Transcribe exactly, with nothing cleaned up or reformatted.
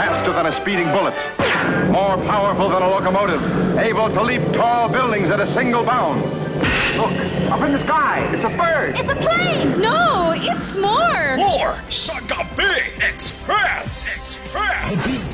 faster than a speeding bullet, more powerful than a locomotive, able to leap tall buildings at a single bound. Look, up in the sky, it's a bird. It's a plane. No, it's more. More Sagabi Express. Express. The big